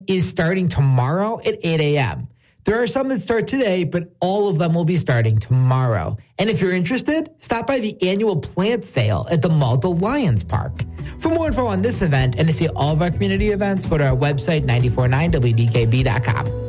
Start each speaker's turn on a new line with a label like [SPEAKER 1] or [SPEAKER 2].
[SPEAKER 1] is starting tomorrow at 8 a.m. There are some that start today, but all of them will be starting tomorrow. And if you're interested, stop by the annual plant sale at the Malta Lions Park. For more info on this event and to see all of our community events, go to our website, 949wdkb.com.